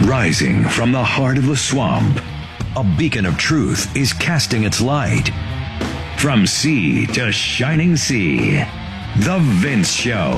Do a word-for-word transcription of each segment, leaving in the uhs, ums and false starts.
Rising from the heart of the swamp, a beacon of truth is casting its light. From sea to shining sea, The Vince Show.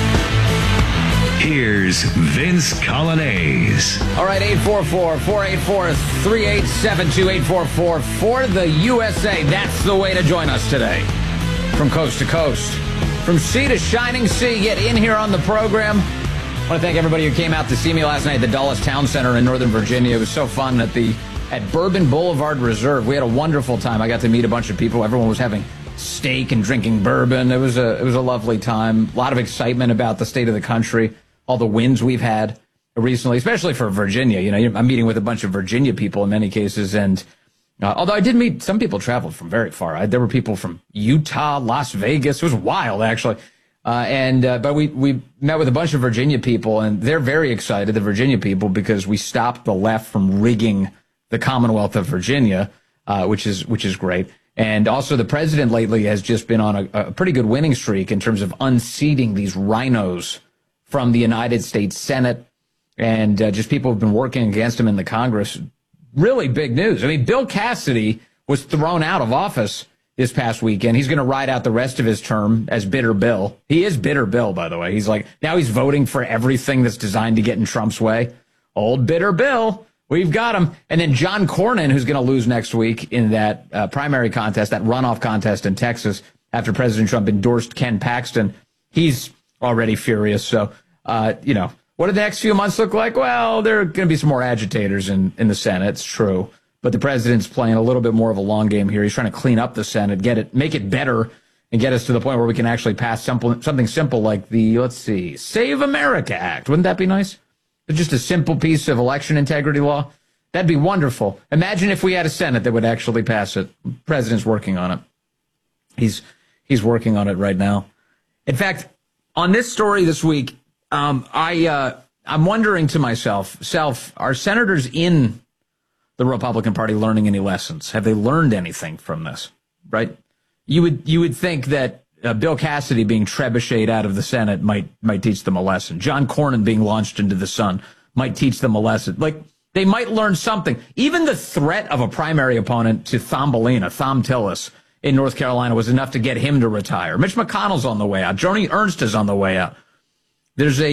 Here's Vince Coglianese. All right, eight four four, four eight four, three eight seven two, eight four four for the U S A. That's the way to join us today. From coast to coast, from sea to shining sea, get in here on the program. I want to thank everybody who came out to see me last night at the Dulles Town Center in Northern Virginia. It was so fun at the at Bourbon Boulevard Reserve. We had a wonderful time. I got to meet a bunch of people. Everyone was having steak and drinking bourbon. It was a it was a lovely time. A lot of excitement about the state of the country, all the wins we've had recently, especially for Virginia. You know, I'm meeting with a bunch of Virginia people in many cases, and uh, although I did meet some people traveled from very far. I, there were people from Utah, Las Vegas. It was wild, actually. Uh, and uh, but we we met with a bunch of Virginia people, and they're very excited, the Virginia people, because we stopped the left from rigging the Commonwealth of Virginia, uh, which is which is great. And also, the president lately has just been on a, a pretty good winning streak in terms of unseating these rhinos from the United States Senate, and uh, just people have been working against him in the Congress. Really big news. I mean, Bill Cassidy was thrown out of office this past weekend. He's going to ride out the rest of his term as Bitter Bill. He is Bitter Bill, by the way. He's like, now he's voting for everything that's designed to get in Trump's way. Old Bitter Bill. We've got him. And then John Cornyn, who's going to lose next week in that uh, primary contest, that runoff contest in Texas after President Trump endorsed Ken Paxton. He's already furious. So, uh, you know, what do the next few months look like? Well, there are going to be some more agitators in, in the Senate. It's true. But the president's playing a little bit more of a long game here. He's trying to clean up the Senate, get it, make it better, and get us to the point where we can actually pass simple, something simple like the, let's see, Save America Act. Wouldn't that be nice? Just a simple piece of election integrity law. That'd be wonderful. Imagine if we had a Senate that would actually pass it. The president's working on it. He's he's working on it right now. In fact, on this story this week, um, I uh, I'm wondering to myself, self, are senators in the Republican Party learning any lessons? Have they learned anything from this? Right? You would you would think that uh, Bill Cassidy being trebucheted out of the Senate might might teach them a lesson. John Cornyn being launched into the sun might teach them a lesson. Like, they might learn something. Even the threat of a primary opponent to Thumbelina, Thom Tillis in North Carolina was enough to get him to retire. Mitch McConnell's on the way out. Joni Ernst is on the way out. There's a